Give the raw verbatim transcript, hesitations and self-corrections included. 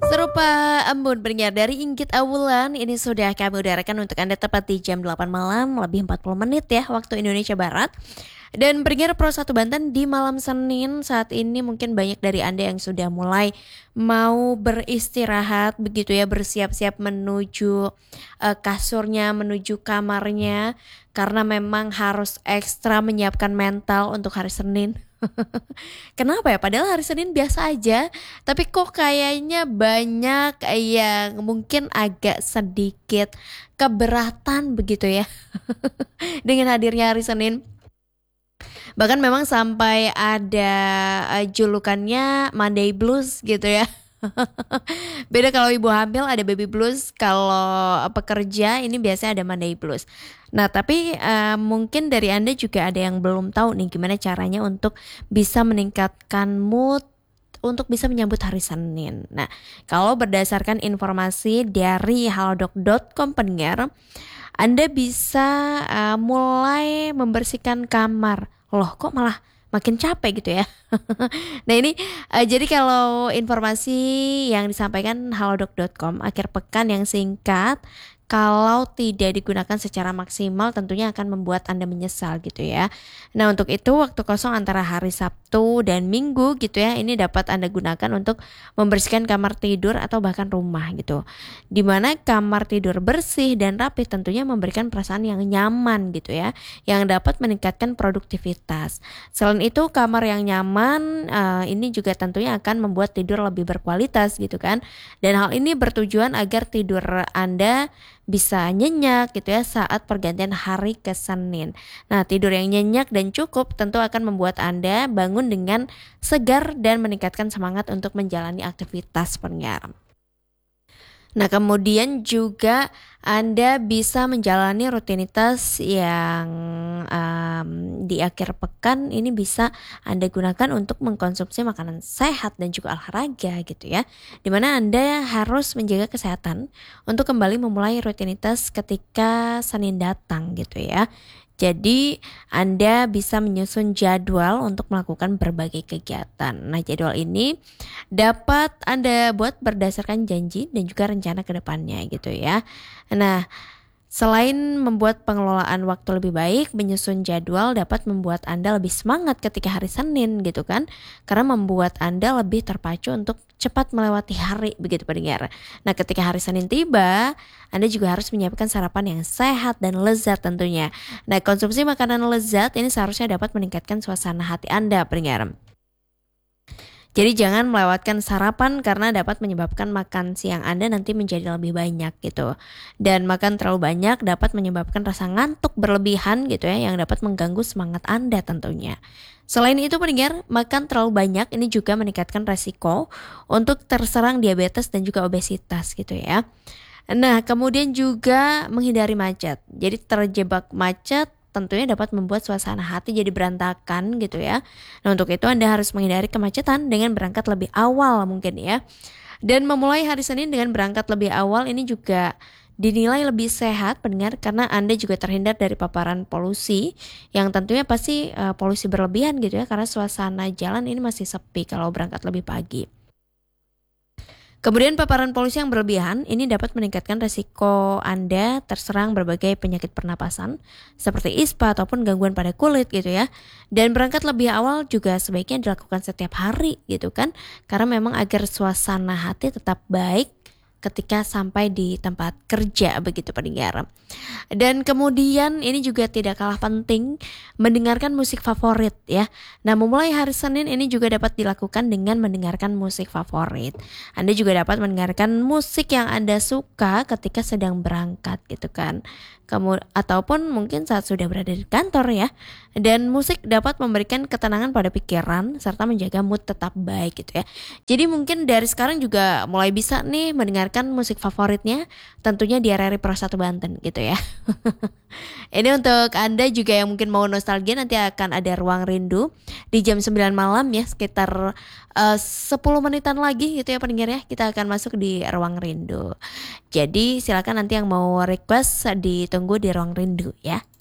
Serupa embun pendengar dari Inggit Awulan, ini sudah kami udarakan untuk Anda tepat di jam delapan malam lebih empat puluh menit ya waktu Indonesia Barat. Dan pendengar Pro satu Banten di malam Senin saat ini mungkin banyak dari Anda yang sudah mulai mau beristirahat begitu ya, bersiap-siap menuju uh, kasurnya, menuju kamarnya karena memang harus ekstra menyiapkan mental untuk hari Senin. Kenapa ya? Padahal hari Senin biasa aja, tapi kok kayaknya banyak yang mungkin agak sedikit keberatan begitu ya dengan hadirnya hari Senin. Bahkan memang sampai ada uh, julukannya Monday Blues gitu ya. Beda kalau ibu hamil ada baby blues, kalau pekerja ini biasanya ada Monday Blues. Nah tapi uh, mungkin dari Anda juga ada yang belum tahu nih gimana caranya untuk bisa meningkatkan mood untuk bisa menyambut hari Senin. Nah kalau berdasarkan informasi dari halodoc dot com pendengar, Anda bisa uh, mulai membersihkan kamar. Loh kok malah makin capek gitu ya. Nah ini uh, jadi kalau informasi yang disampaikan halodoc dot com, akhir pekan yang singkat kalau tidak digunakan secara maksimal tentunya akan membuat Anda menyesal gitu ya. Nah untuk itu waktu kosong antara hari Sabtu dan Minggu gitu ya, ini dapat Anda gunakan untuk membersihkan kamar tidur atau bahkan rumah gitu. Dimana kamar tidur bersih dan rapi tentunya memberikan perasaan yang nyaman gitu ya, yang dapat meningkatkan produktivitas. Selain itu kamar yang nyaman uh, ini juga tentunya akan membuat tidur lebih berkualitas gitu kan. Dan hal ini bertujuan agar tidur Anda bisa nyenyak gitu ya saat pergantian hari ke Senin. Nah tidur yang nyenyak dan cukup tentu akan membuat Anda bangun dengan segar dan meningkatkan semangat untuk menjalani aktivitas pendengar. Nah kemudian juga Anda bisa menjalani rutinitas yang um, di akhir pekan ini bisa Anda gunakan untuk mengkonsumsi makanan sehat dan juga olahraga gitu ya. Dimana Anda harus menjaga kesehatan untuk kembali memulai rutinitas ketika Senin datang gitu ya. Jadi Anda bisa menyusun jadwal untuk melakukan berbagai kegiatan. Nah jadwal ini dapat Anda buat berdasarkan janji dan juga rencana ke depannya gitu ya. Nah selain membuat pengelolaan waktu lebih baik, menyusun jadwal dapat membuat Anda lebih semangat ketika hari Senin gitu kan. Karena membuat Anda lebih terpacu untuk cepat melewati hari begitu pendengar. Nah ketika hari Senin tiba, Anda juga harus menyiapkan sarapan yang sehat dan lezat tentunya. Nah konsumsi makanan lezat ini seharusnya dapat meningkatkan suasana hati Anda pendengar. Jadi jangan melewatkan sarapan karena dapat menyebabkan makan siang Anda nanti menjadi lebih banyak gitu. Dan makan terlalu banyak dapat menyebabkan rasa ngantuk berlebihan gitu ya, yang dapat mengganggu semangat Anda tentunya. Selain itu pendengar, makan terlalu banyak ini juga meningkatkan resiko untuk terserang diabetes dan juga obesitas gitu ya. Nah kemudian juga menghindari macet. Jadi terjebak macet tentunya dapat membuat suasana hati jadi berantakan gitu ya. Nah untuk itu Anda harus menghindari kemacetan dengan berangkat lebih awal mungkin ya. Dan memulai hari Senin dengan berangkat lebih awal ini juga dinilai lebih sehat pendengar karena Anda juga terhindar dari paparan polusi yang tentunya pasti uh, polusi berlebihan gitu ya karena suasana jalan ini masih sepi kalau berangkat lebih pagi. Kemudian paparan polusi yang berlebihan ini dapat meningkatkan resiko Anda terserang berbagai penyakit pernapasan seperti ispa ataupun gangguan pada kulit gitu ya. Dan berangkat lebih awal juga sebaiknya dilakukan setiap hari gitu kan. Karena memang agar suasana hati tetap baik ketika sampai di tempat kerja begitu pendengar. Dan kemudian ini juga tidak kalah penting mendengarkan musik favorit ya. Nah memulai hari Senin ini juga dapat dilakukan dengan mendengarkan musik favorit. Anda juga dapat mendengarkan musik yang Anda suka ketika sedang berangkat gitu kan. Kamu ataupun mungkin saat sudah berada di kantor ya. Dan musik dapat memberikan ketenangan pada pikiran serta menjaga mood tetap baik gitu ya. Jadi mungkin dari sekarang juga mulai bisa nih mendengarkan musik favoritnya tentunya di R R I Pro satu Banten gitu ya. Ini untuk Anda juga yang mungkin mau nostalgia, nanti akan ada Ruang Rindu di jam sembilan malam ya, sekitar uh, sepuluh menitan lagi gitu ya pendengar ya, kita akan masuk di Ruang Rindu. Jadi silakan nanti yang mau request ditunggu di Ruang Rindu ya.